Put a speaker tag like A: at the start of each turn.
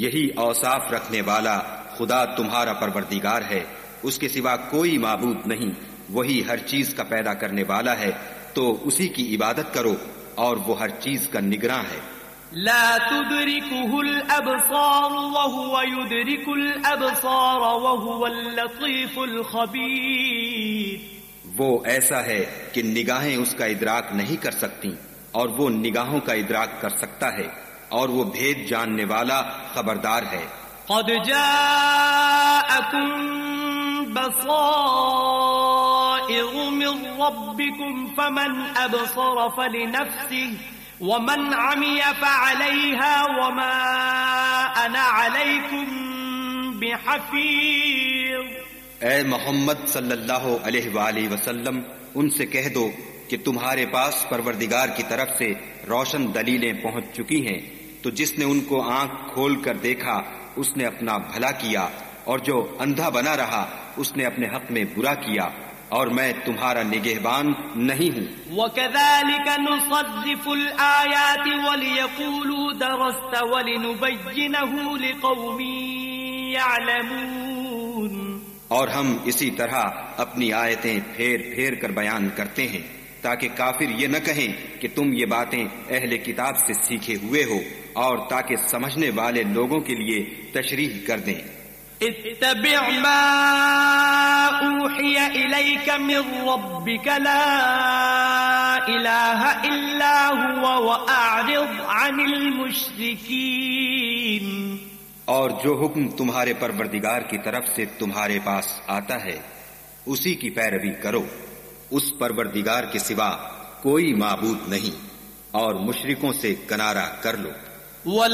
A: یہی اوصاف رکھنے والا خدا تمہارا پروردگار ہے، اس کے سوا کوئی معبود نہیں، وہی ہر چیز کا پیدا کرنے والا ہے، تو اسی کی عبادت کرو اور وہ ہر چیز کا نگراں ہے۔
B: لا تدركه الأبصار وهو يدرك الأبصار وهو اللطيف الخبير۔
A: وہ ایسا ہے کہ نگاہیں اس کا ادراک نہیں کر سکتی اور وہ نگاہوں کا ادراک کر سکتا ہے، اور وہ بھید جاننے والا خبردار ہے۔
B: قد جاءكم بصائر من ربكم فمن أبصر فلنفسه ومن عمي فعليها وما أنا عليكم بحفيظ۔
A: اے محمد صلی اللہ علیہ وآلہ وسلم، ان سے کہہ دو کہ تمہارے پاس پروردگار کی طرف سے روشن دلیلیں پہنچ چکی ہیں، تو جس نے ان کو آنکھ کھول کر دیکھا اس نے اپنا بھلا کیا، اور جو اندھا بنا رہا اس نے اپنے حق میں برا کیا، اور میں تمہارا نگہبان نہیں ہوں۔
B: وَكَذَلِكَ نُصَرِّفُ الْآيَاتِ وَلِيَقُولُوا دَرَسْتَ وَلِنُبَيِّنَهُ لِقَوْمٍ يَعْلَمُونَ۔
A: اور ہم اسی طرح اپنی آیتیں پھیر پھیر کر بیان کرتے ہیں تاکہ کافر یہ نہ کہیں کہ تم یہ باتیں اہل کتاب سے سیکھے ہوئے ہو، اور تاکہ سمجھنے والے لوگوں کے لیے تشریح کر دیں۔
B: اتبع ما اوحی الیک من ربک لا الہ الا هو واعرض عن المشرکین۔
A: اور جو حکم تمہارے پروردگار کی طرف سے تمہارے پاس آتا ہے اسی کی پیروی کرو، اس پروردگار کے سوا کوئی معبود نہیں، اور مشرکوں سے کنارہ کر لو۔